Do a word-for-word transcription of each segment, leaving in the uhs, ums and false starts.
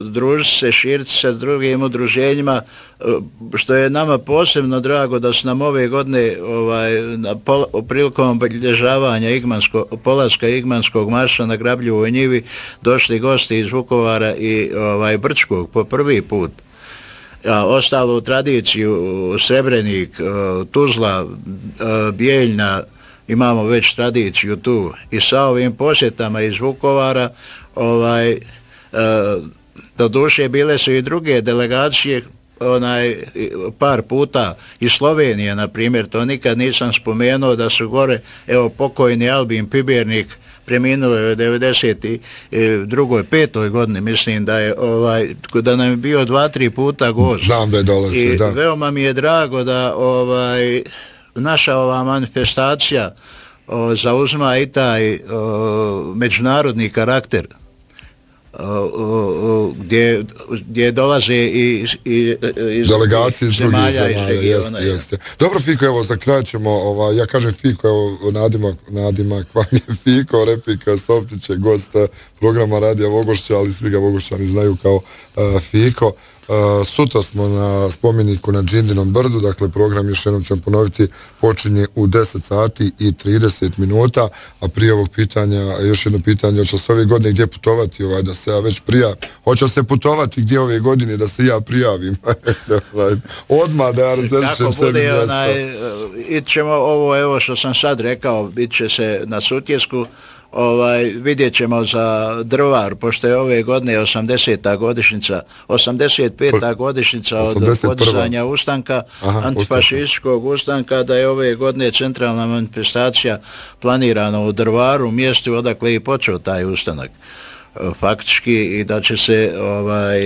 družiti se, širiti se s drugim udruženjima, što je nama posebno drago da su nam ove godine ovaj, na pol, prilikom obilježavanja igmansko, polaska Igmanskog marša na Grabljivoj njivi došli gosti iz Vukovara i ovaj, Brčkog po prvi put. A ostalu tradiciju Srebrenik, Tuzla, Bijeljna, imamo već tradiciju tu i sa ovim posjetama iz Vukovara ovaj, do duše bile su i druge delegacije onaj par puta iz Slovenije, na primjer, to nikad nisam spomenuo da su gore, evo pokojni Albin Pibernik preminuo je u devedeset drugoj petoj godini, mislim da je ovaj, da nam je bio dva, tri puta gost. Znam da je dolazi, I da. veoma mi je drago da ovaj, naša ova manifestacija o, zauzma i taj o, međunarodni karakter. O, o, o, gdje, gdje dolaze i, i iz delegacije iz drugih zemalja, zemalja, iz regiona. Jeste, jeste. Dobro, Fiko, evo, za kraj ćemo, ova, ja kažem Fiko, evo, nadimak, nadimak vam je Fiko, Repika Softić je gost programa Radija Vogošća, ali svi ga Vogošćani znaju kao uh, Fiko. Uh, sutra smo na spomeniku na Džindinom brdu, dakle program, još jednom ćemo ponoviti, počinje u deset sati i trideset minuta, a prije ovog pitanja, još jedno pitanje, hoće se ove godine gdje putovati, ovaj, da se ja već prijavim, hoće se putovati gdje ove godine da se ja prijavim, odmah da ja različem sebi mjesto. Onaj, ićemo ovo, evo što sam sad rekao, bit će se na Sutjesku, ovaj, vidjet ćemo za Drvar, pošto je ove godine osamdeseta godišnjica, osamdeset peta godišnjica od podizanja ustanka, Aha, antifašističkog ustanka, da je ove godine centralna manifestacija planirana u Drvaru, mjestu odakle i počeo taj ustanak. Faktički, i da će se ovaj,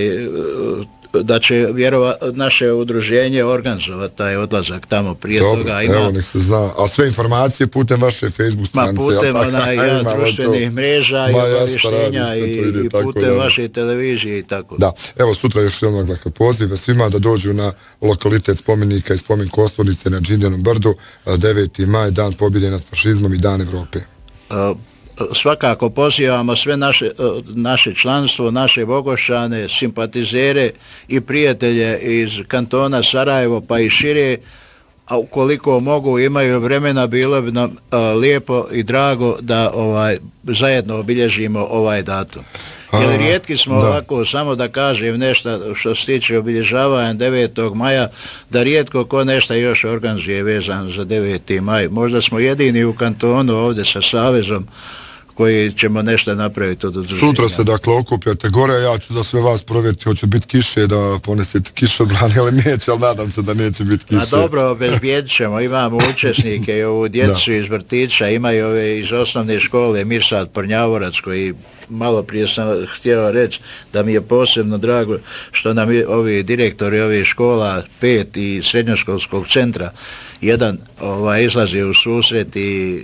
da će vjerova, naše udruženje organizovati taj odlazak tamo prije Dobro, toga. Ima, evo, nek se zna. A sve informacije putem vaše Facebook stranice? Ma putem onaj, ja, društvenih mreža i obavještenja i, i putem da, vaše televizije i tako. Da, evo sutra još jednog dakle, pozive svima da dođu na lokalitet spomenika i spomen kosturnice na Džindinom brdu, deveti maj, dan pobjede nad fašizmom i dan Evrope. Uh, svakako pozivamo sve naše, naše članstvo, naše Vogošćane, simpatizere i prijatelje iz kantona Sarajevo pa i šire, a ukoliko mogu imaju vremena, bilo bi nam a, lijepo i drago da ovaj zajedno obilježimo ovaj datum. Jer rijetki smo da. ovako, samo da kažem nešto što se tiče obilježavanja devetog maja, da rijetko ko nešto još organizuje vezano za deveti maj. Možda smo jedini u kantonu ovdje sa Savezom koji ćemo nešto napraviti od udruženja. Sutra se dakle okupljate gore, ja ću za sve vas provjeriti, hoće biti kiše, da ponesete kišobran, ali neće, ali nadam se da neće biti kiše. A dobro, obezbijedit ćemo, imamo učesnike i ovu djecu iz vrtića, imaju ove iz osnovne škole, Mirsad Pornjavorac, koji malo prije sam htio reći da mi je posebno drago što nam ovi direktori ovih škola, pet i srednjoškolskog centra, jedan ovaj, izlazi u susret i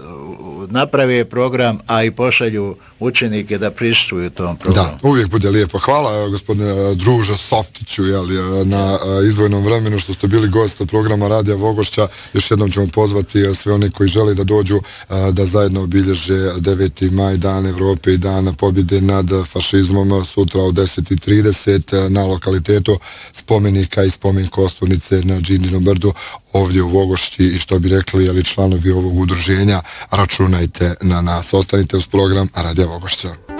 napravi program, a i pošalju učenike da prisustvuju tom programu. Da, uvijek bude lijepo. Hvala gospodine druže Softiću jeli, na izdvojenom vremenu što ste bili gost programa Radija Vogošća. Još jednom ćemo pozvati sve one koji žele da dođu da zajedno obilježe deveti maj, dan Evrope i dan pobjede nad fašizmom sutra u deset i trideset na lokalitetu spomenika i spomen kosturnice na Džindinom brdu ovdje u Vogošći i što bi rekli ali članovi ovog udruženja, računajte na nas. Ostanite uz program Radija Vogošća.